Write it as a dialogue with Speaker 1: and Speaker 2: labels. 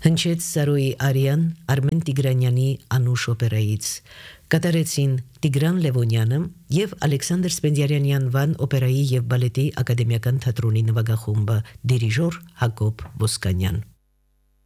Speaker 1: Հնչեց Սարոյի Արիան Արմեն Տիգրանյանի Անուշ օպերայից, կատարեցին Տիգրան Լևոնյանը և Ալեքսանդր Սպենդիարյանի անվան օպերայի և բալետի ակադեմիական թատրոնի նվագախումբը, դիրիժոր Հակոբ Ոսկանյան։